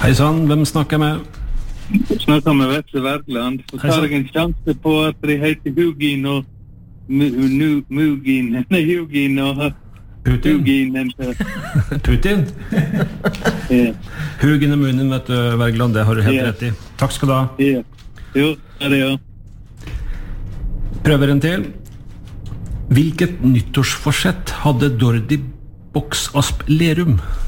Hei sann, hvem snakker jeg med? Snakker med Vetle Wergeland. Så tar jeg en sjanse på at de heter Hugin og Mugin. Nei, Hugin og Putin? Putin? Ja. Hugin og Munin, vet du, Wergeland, det har du helt rett i. Takk skal du ha. Ja. Jo, det ja. Prøver en til. Hvilket nyttårsforsett hadde Dordi Boksasp Lerum?